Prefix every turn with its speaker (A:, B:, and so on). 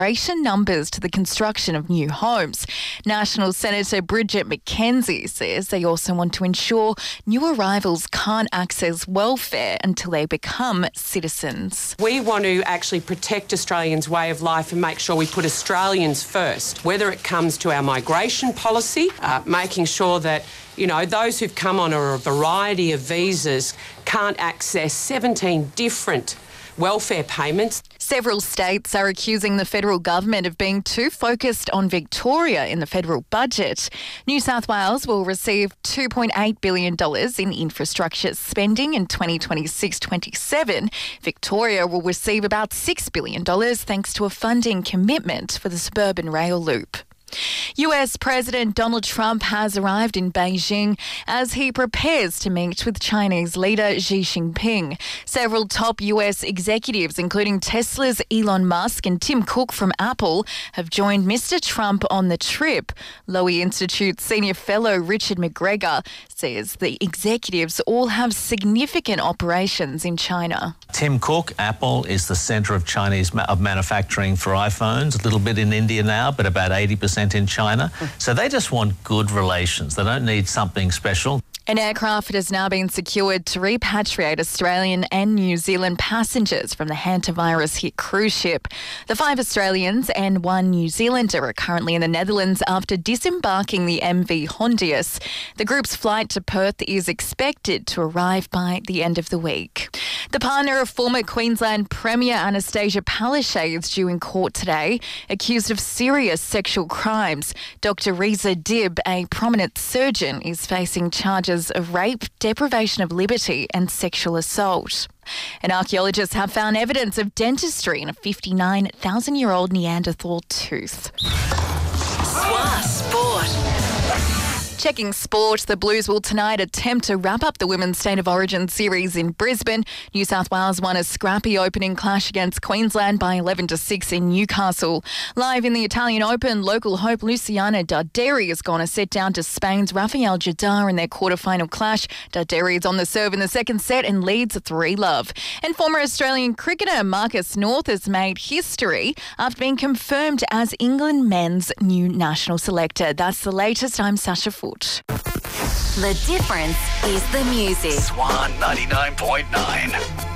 A: numbers to the construction of new homes. National Senator Bridget McKenzie says they also want to ensure new arrivals can't access welfare until they become citizens.
B: We want to actually protect Australians' way of life and make sure we put Australians first, whether it comes to our migration policy, making sure that those who've come on a variety of visas can't access 17 different welfare payments.
A: Several states are accusing the federal government of being too focused on Victoria in the federal budget. New South Wales will receive $2.8 billion in infrastructure spending in 2026-27. Victoria will receive about $6 billion thanks to a funding commitment for the suburban rail loop. US President Donald Trump has arrived in Beijing as he prepares to meet with Chinese leader Xi Jinping. Several top US executives, including Tesla's Elon Musk and Tim Cook from Apple, have joined Mr. Trump on the trip. Lowy Institute senior fellow Richard McGregor says the executives all have significant operations in China.
C: Tim Cook, Apple, is the centre of Chinese manufacturing for iPhones, a little bit in India now, but about 80% in China. So they just want good relations. They don't need something special.
A: An aircraft has now been secured to repatriate Australian and New Zealand passengers from the hantavirus-hit cruise ship. The 5 Australians and 1 New Zealander are currently in the Netherlands after disembarking the MV Hondius. The group's flight to Perth is expected to arrive by the end of the week. The partner of former Queensland Premier Anastasia Palaszczuk is due in court today, accused of serious sexual crimes. Dr. Reza Dib, a prominent surgeon, is facing charges of rape, deprivation of liberty and sexual assault. And archaeologists have found evidence of dentistry in a 59,000-year-old Neanderthal tooth. Checking sport, the Blues will tonight attempt to wrap up the Women's State of Origin series in Brisbane. New South Wales won a scrappy opening clash against Queensland by 11-6 in Newcastle. Live in the Italian Open, local hope Luciana Darderi has gone a set down to Spain's Rafael Jadar in their quarter-final clash. Darderi is on the serve in the second set and leads 3-love. And former Australian cricketer Marcus North has made history after being confirmed as England men's new national selector. That's the latest. I'm Sasha Ford.
D: The difference is the music.
E: Swan 99.9.